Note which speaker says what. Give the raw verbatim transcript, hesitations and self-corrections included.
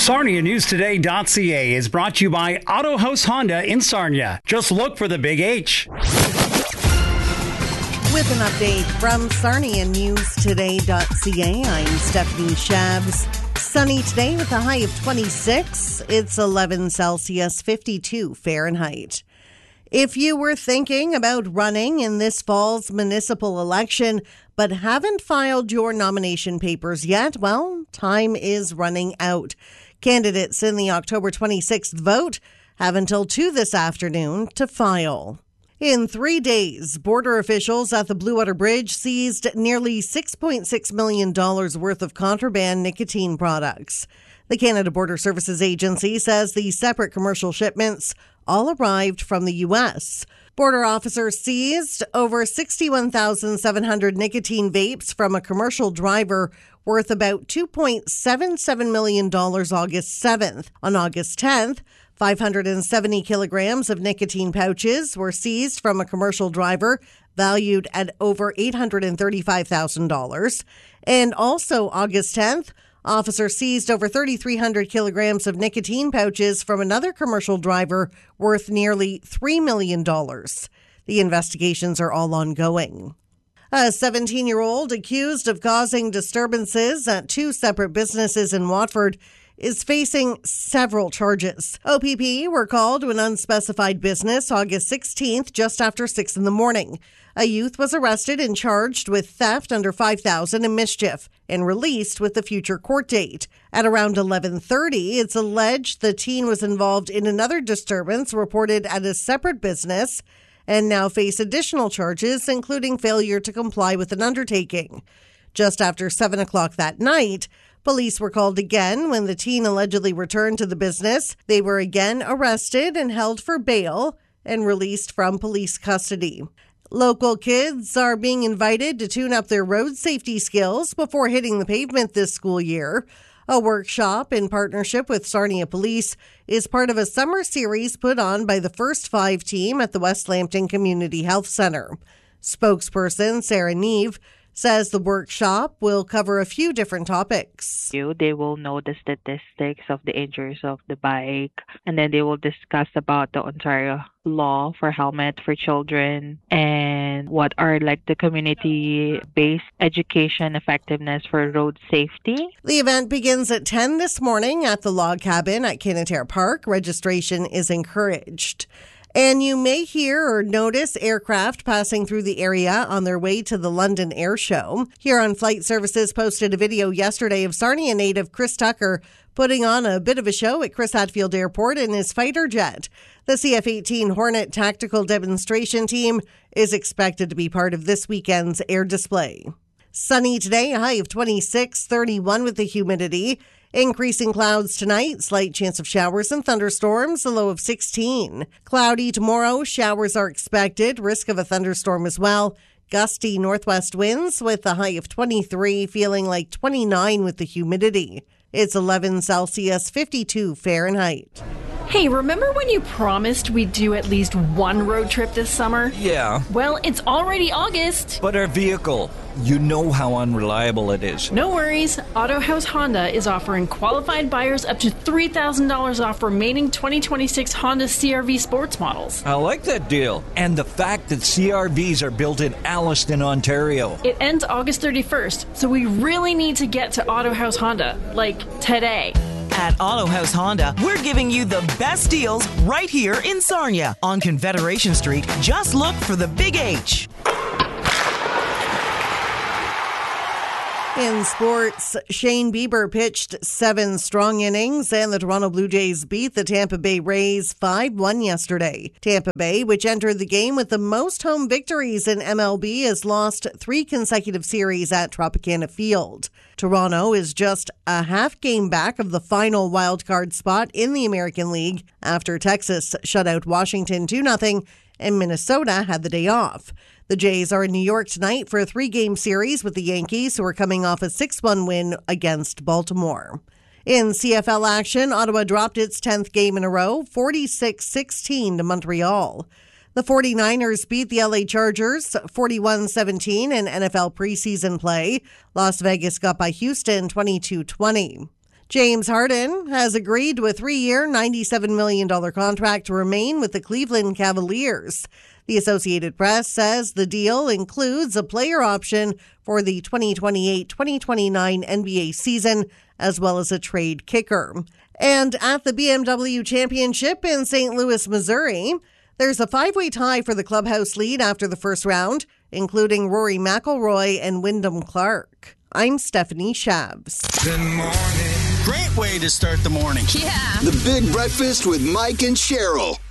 Speaker 1: Sarnia News Today dot c a is brought to you by Auto House Honda in Sarnia. Just look for the big H.
Speaker 2: With an update from Sarnia News Today dot c a, I'm Stephanie Shabs. Sunny today with a high of twenty-six. It's eleven Celsius, fifty-two Fahrenheit. If you were thinking about running in this fall's municipal election but haven't filed your nomination papers yet, well, time is running out. Candidates in the October twenty-sixth vote have until two this afternoon to file. In three days, border officials at the Blue Water Bridge seized nearly six point six million dollars worth of contraband nicotine products. The Canada Border Services Agency says the separate commercial shipments all arrived from the U S. Border officers seized over sixty-one thousand seven hundred nicotine vapes from a commercial driver worth about two point seven seven million dollars August seventh. On August tenth, five hundred seventy kilograms of nicotine pouches were seized from a commercial driver valued at over eight hundred thirty-five thousand dollars. And also August tenth, officers seized over thirty-three hundred kilograms of nicotine pouches from another commercial driver worth nearly three million dollars. The investigations are all ongoing. A seventeen-year-old accused of causing disturbances at two separate businesses in Watford is facing several charges. O P P were called to an unspecified business August sixteenth, just after six in the morning. A youth was arrested and charged with theft under five thousand dollars and mischief and released with a future court date. At around eleven thirty, it's alleged the teen was involved in another disturbance reported at a separate business and now face additional charges, including failure to comply with an undertaking. Just after seven o'clock that night, police were called again when the teen allegedly returned to the business. They were again arrested and held for bail and released from police custody. Local kids are being invited to tune up their road safety skills before hitting the pavement this school year. A workshop in partnership with Sarnia Police is part of a summer series put on by the First Five team at the West Lambton Community Health Centre. Spokesperson Sarah Neve says the workshop will cover a few different topics.
Speaker 3: They will know the statistics of the injuries of the bike, and then they will discuss about the Ontario law for helmet for children and what are like the community-based education effectiveness for road safety.
Speaker 2: The event begins at ten this morning at the Log Cabin at Kinneterre Park. Registration is encouraged. And you may hear or notice aircraft passing through the area on their way to the London Air Show. Huron Flight Services posted a video yesterday of Sarnia native Chris Tucker putting on a bit of a show at Chris Hadfield Airport in his fighter jet. The C F eighteen Hornet Tactical Demonstration Team is expected to be part of this weekend's air display. Sunny today, a high of twenty-six, thirty-one with the humidity. Increasing clouds tonight, slight chance of showers and thunderstorms, a low of sixteen. Cloudy tomorrow, showers are expected, risk of a thunderstorm as well. Gusty northwest winds with a high of twenty-three, feeling like twenty-nine with the humidity. It's eleven Celsius, fifty-two Fahrenheit.
Speaker 4: Hey, remember when you promised we'd do at least one road trip this summer?
Speaker 5: Yeah.
Speaker 4: Well, it's already August.
Speaker 5: But our vehicle, you know how unreliable it is.
Speaker 4: No worries. Auto House Honda is offering qualified buyers up to three thousand dollars off remaining twenty twenty-six Honda C R V sports models.
Speaker 5: I like that deal. And the fact that C R Vs are built in Alliston, Ontario.
Speaker 4: It ends August thirty-first, so we really need to get to Auto House Honda, like today.
Speaker 6: At Auto House Honda, we're giving you the best deals right here in Sarnia on Confederation Street. Just look for the Big H.
Speaker 2: In sports, Shane Bieber pitched seven strong innings and the Toronto Blue Jays beat the Tampa Bay Rays five one yesterday. Tampa Bay, which entered the game with the most home victories in M L B, has lost three consecutive series at Tropicana Field. Toronto is just a half game back of the final wildcard spot in the American League after Texas shut out Washington two nothing and Minnesota had the day off. The Jays are in New York tonight for a three-game series with the Yankees, who are coming off a six one win against Baltimore. In C F L action, Ottawa dropped its tenth game in a row, forty-six sixteen to Montreal. The 49ers beat the L A Chargers forty-one seventeen in N F L preseason play. Las Vegas got by Houston twenty-two twenty. James Harden has agreed to a three-year, ninety-seven million dollars contract to remain with the Cleveland Cavaliers. The Associated Press says the deal includes a player option for the twenty twenty-eight twenty twenty-nine N B A season, as well as a trade kicker. And at the B M W Championship in Saint Louis, Missouri, there's a five-way tie for the clubhouse lead after the first round, including Rory McIlroy and Wyndham Clark. I'm Stephanie Shabs.
Speaker 7: Good morning.
Speaker 8: Great way to start the morning.
Speaker 9: Yeah.
Speaker 10: The Big Breakfast with Mike and Cheryl.